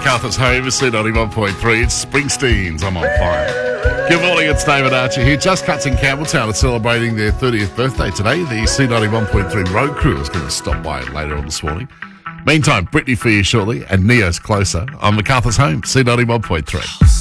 MacArthur's home is C91.3. It's Springsteen's I'm on Fire. Good morning, it's David Archer here. Just Cuts in Campbelltown are celebrating their 30th birthday today. The C91.3 road crew is going to stop by later on this morning. Meantime, Britney for you shortly, and Neo's Closer on MacArthur's home, C91.3.